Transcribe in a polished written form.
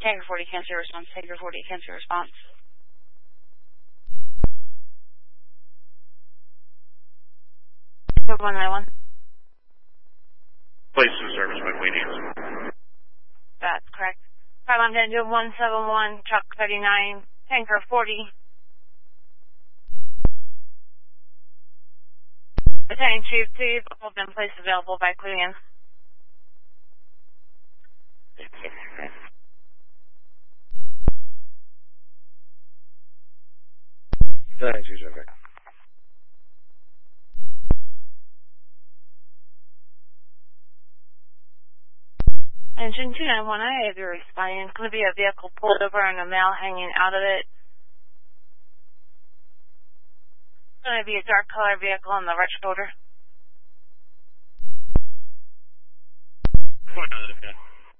Tanker 40, cancel response. Tanker 40, cancel response. Code 191. Place in service by Queen Anne's. That's correct. 5 on 10 to 171, truck 39, Tanker 40. Attending Chief, please hold in place available by Queen Anne. Attending Chief, okay. Engine 291, I have your responding. It's going to be a vehicle pulled over and a male hanging out of it. It's going to be a dark color vehicle on the right shoulder.